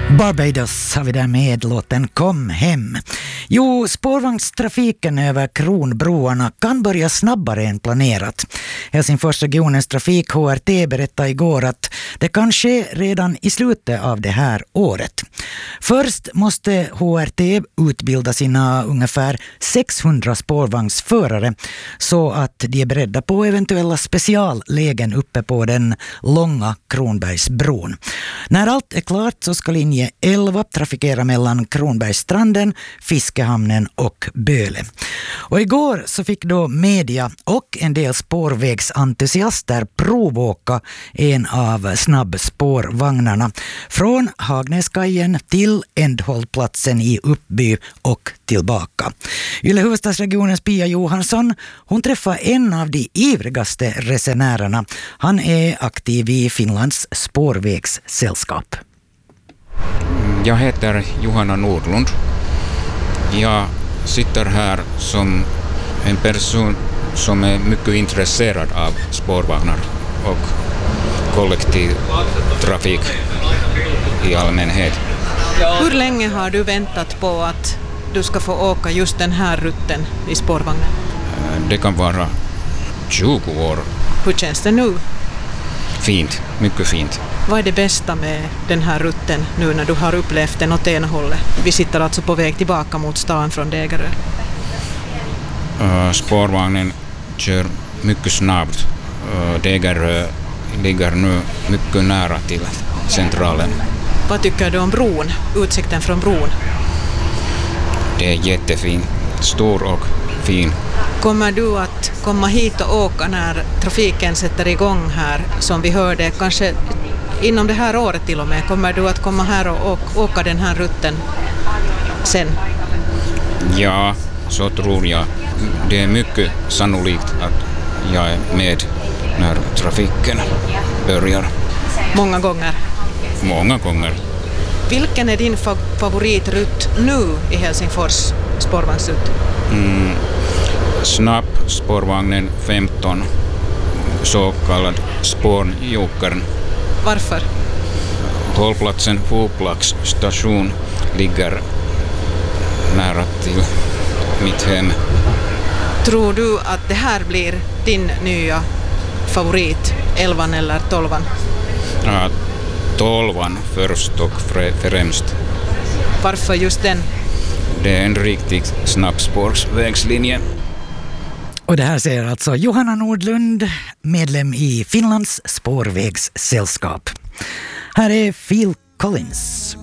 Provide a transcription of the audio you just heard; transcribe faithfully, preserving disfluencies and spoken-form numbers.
Barbados har vi där med låten Kom hem. Jo, spårvagnstrafiken över Kronbroarna kan börja snabbare än planerat. Helsingforsregionens trafik H R T berättade igår att det kan ske redan i slutet av det här året. Först måste H R T utbilda sina ungefär sexhundra spårvagnsförare så att de är beredda på eventuella speciallägen uppe på den långa Kronbergsbron. När allt är klart så ska linje elva trafikera mellan Kronbergsstranden, Fiskehamnen och Böle. Och igår så fick då media och en del spårvägsentusiaster provåka en av snabbspårvagnarna från Hagnäskajen till ändhållplatsen i Uppby och tillbaka. Yle Huvudstadsregionens Pia Johansson, hon träffade en av de ivrigaste resenärerna. Han är aktiv i Finlands spårvägssällskap. Jag heter Johanna Nordlund. Jag sitter här som en person som är mycket intresserad av spårvagnar och kollektivtrafik i allmänhet. Hur länge har du väntat på att du ska få åka just den här rutten i spårvagnen? Det kan vara tjugo år. Hur känns det nu? Fint, mycket fint. Vad är det bästa med den här rutten nu när du har upplevt den åt ena hållet? Vi sitter alltså på väg tillbaka mot stan från Degerö. Uh, spårvagnen kör mycket snabbt. Uh, Degerö ligger nu mycket nära till centralen. Vad tycker du om bron? Utsikten från bron? Det är jättefin, stor och fin. Kommer du att komma hit och åka när trafiken sätter igång här, som vi hörde, kanske inom det här året till och med? Kommer du att komma här och åka den här rutten sen? Ja, så tror jag. Det är mycket sannolikt att jag är med när trafiken börjar. Många gånger? Många gånger. Vilken är din fa- favoritrutt nu i Helsingfors spårvagnsrutt? Mm, snabb spårvagnen femton, så kallad spårjokern. Varför? Hållplatsen Fuplax station ligger nära till mitt hem. Tror du att det här blir din nya favorit, elvan eller tolvan? Ja, tolvan först och främst. Varför just den? Det är en riktigt snabbspårsvägslinje. Och det här säger alltså Johanna Nordlund, medlem i Finlands spårvägssällskap. Här är Phil Collins.